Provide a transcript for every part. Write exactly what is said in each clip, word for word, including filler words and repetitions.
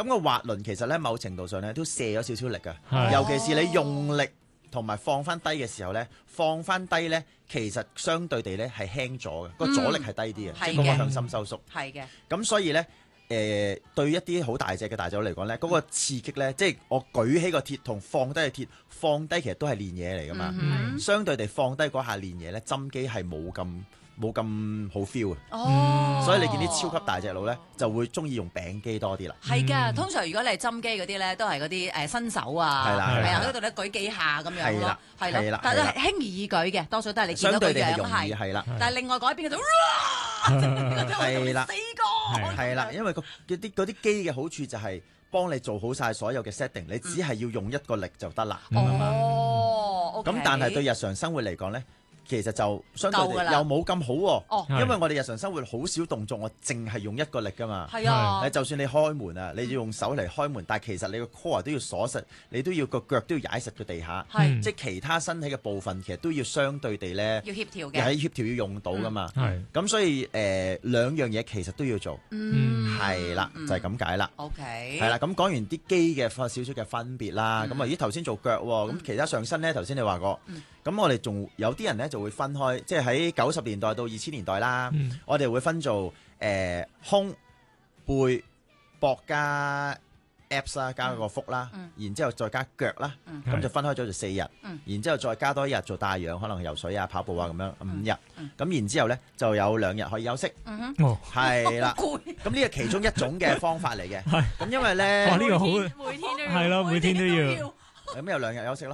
個滑輪其實咧，某程度上咧都卸咗少少力㗎，尤其是你用力同埋放翻低嘅時候咧，放翻低咧，其實相對地咧係輕咗嘅，個阻力係低啲嘅，即係嗰個向心收縮。 係嘅。 咁所以咧。誒、呃、對一啲好大隻嘅大隻佬嚟講咧，嗰、那個刺激咧，即係我舉起個鐵同放低個鐵，放低其實都係練嘢嚟㗎嘛。 嗯、 相對地放低嗰下練嘢咧，針機係冇咁冇咁好 feel 啊。 哦， 所以你見啲超級大隻佬咧，就會中意用餅機多啲啦。 係㗎，通常如果你係針機嗰啲咧，都係嗰啲誒新手啊， 係啦， 係啊，喺度咧舉幾下咁樣咯，係啦，但係輕而易舉嘅，多數都係你見到個樣係， 係啦。 但係另外嗰邊嗰度， 係啦， 死過， 係啦，因為個嗰啲嗰啲機嘅好處就係幫你做好晒所有嘅 setting，你只係要用一個力就得啦。 哦， 咁但係對日常生活嚟講咧。其實就相對地又冇咁好喎、哦，因為我哋日常生活好少動作，我淨係用一個力㗎嘛。 係啊， 就算你開門啊，你要用手嚟開門，但係其實你個 core 都要鎖實，你都要個腳都要踩實個地下，即係其他身體嘅部分其實都要相對地咧， 要協調嘅， 喺協調要用到㗎嘛。 係咁所以誒兩樣嘢其實都要做，係啦，就係咁解啦。 OK， 係啦，咁講完啲機嘅少少嘅分別啦，咁啊咦頭先做腳喎，咁其他上身咧頭先你話過。咁我哋仲有啲人咧就會分開，即係喺九十年代到二千年代啦，嗯、我哋會分做誒、呃、胸、背、膊加 abs 啦，加個腹啦，嗯、然之後再加腳啦，咁、嗯、就分開咗做四日，嗯、然之後再加多一日做帶氧，可能游水啊、跑步啊咁樣五日，咁、嗯嗯、然之後咧就有兩日可以休息，係啦，咁呢個其中一種嘅方法嚟嘅，咁因為咧， 哇呢、呢個好， 每天都要， 係咯，每天都要， 咁有兩日休息咯。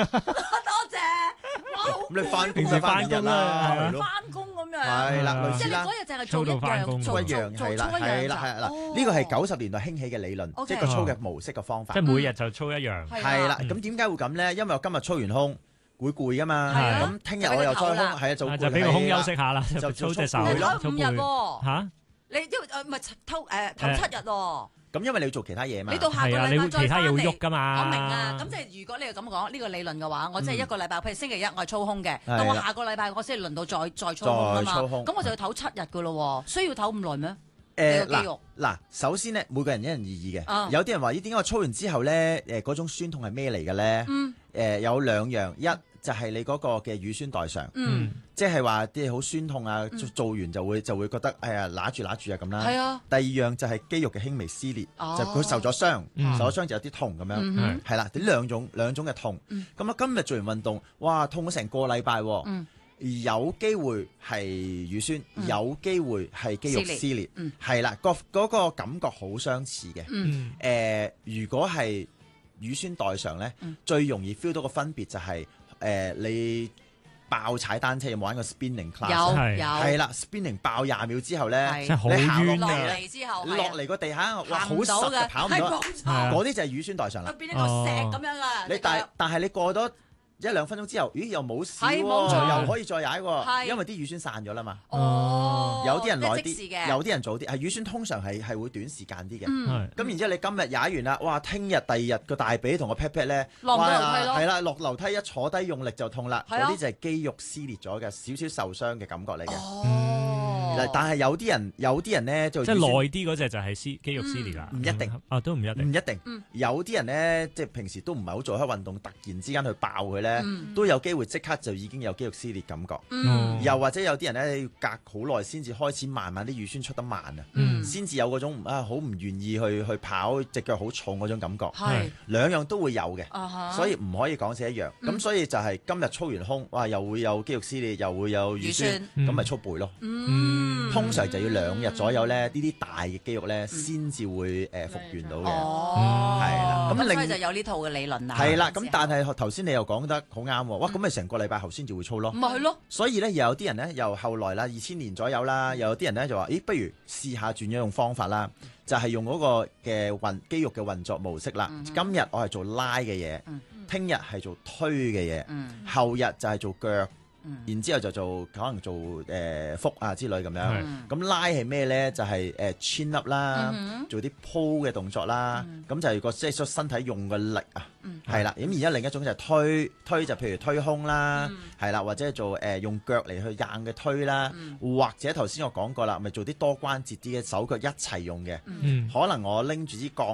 咁你翻平時翻工啦， 翻工咁樣， 係啦，類即係你似啦， 嗰日就係做一樣， 做一樣係啦，係啦，係啦，呢個係九十年代興起嘅理論，即係個操嘅模式嘅方法。 即係每日就操一樣。 係啦，咁點解會咁咧？因為我今日操完胸會攰噶嘛，咁聽日我又再胸，係啊，做就俾個胸休息下啦，就操隻手。 你操五日喎， 嚇？ 你因為誒唔係偷誒頭七日喎。 咁因為你要做其他嘢嘛， 你到下個禮拜再其他翻嚟， 要喐㗎嘛。 我明啊，咁即係如果你係咁講呢個理論嘅話，我即係一個禮拜，譬如星期一我係操胸嘅，到我下個禮拜我先係輪到再再操胸啊嘛，咁我就要唞七日㗎咯喎，需要唞咁耐咩？誒嗱嗱，首先咧每個人因人而異嘅，有啲人話咦點解我操完之後咧誒嗰種酸痛係咩嚟嘅咧？誒有兩樣，一就係你嗰個嘅乳酸代償，即係話啲好酸痛啊，做完就會就會覺得哎呀揦住揦住啊咁啦。 係啊。 第二樣就係肌肉嘅輕微撕裂，就佢受咗傷，受咗傷就有啲痛咁樣，係啦，呢兩種兩種嘅痛。咁啊今日做完運動，哇痛咗成個禮拜，而有機會係乳酸，有機會係肌肉撕裂，係啦，個嗰個感覺好相似嘅。誒，如果係乳酸代償咧，最容易 feel 到個分別就係。誒、呃，你爆踩單車有冇玩過 spinning class？ 有有係啦 ，spinning 爆廿秒之後咧， 真係好冤落嚟之後， 落嚟個地下，哇，好實嘅，跑唔到，嗰啲就係乳酸代償啦。 變一個石咁樣啊！ 你但但係你過咗一兩分鐘之後，咦又冇事喎，又可以再踩喎，因為啲乳酸散咗啦嘛。 哦， 有啲人耐啲，有啲人早啲。係乳酸通常係係會短時間啲嘅。咁然之後你今日踩完啦，哇！聽日第二日個大髀同個 pat pat 咧， 落樓梯咯， 係啦，落樓梯一坐低用力就痛啦。嗰啲就係肌肉撕裂咗嘅，少少受傷嘅感覺嚟嘅。哦，但係有啲人有啲人咧就即係耐啲嗰隻就係撕肌肉撕裂啦。 唔一定啊，都唔一定。 唔一定。有啲人咧即係平時都唔係好做開運動，突然之間去爆佢咧。嗯、都有機會即刻就已經有肌肉撕裂感覺，嗯、又或者有啲人咧要隔好耐先至開始慢慢啲乳酸出得慢啊，先至、嗯、有嗰種啊好唔願意去去跑，隻腳好重嗰種感覺，係兩樣都會有嘅，啊、所以唔可以講死一樣。咁、嗯、所以就係今日操完胸，哇又會有肌肉撕裂，又會有乳酸，咁咪操背咯。嗯、通常就要兩日左右咧，呢啲大嘅肌肉咧先至會誒復原到嘅，係啦。 咁所以就有呢套嘅理論啦。 係啦，咁但係頭先你又講得好啱喎，哇！咁咪成個禮拜後先至會操咯。 咪係咯。所以咧，又有啲人咧，由後來啦，二千年左右啦，又有啲人咧就話：咦，不如試下轉咗用方法啦，就係、是、用嗰個嘅運肌肉嘅運作模式啦。嗯、哼今日我係做拉嘅嘢，聽日係做推嘅嘢，嗯、後日就係做腳。然之後就做可能做誒腹啊之類咁樣，咁拉係咩咧？就係誒 chin up 啦，做啲 pull 嘅動作啦，咁就係個即係身體用個力啊，係啦。咁而家另一種就係推，推就譬如推胸啦，係啦，或者做誒用腳嚟去硬嘅推啦，或者頭先我講過啦，咪做啲多關節啲嘅手腳一齊用嘅，可能我拎住支槓。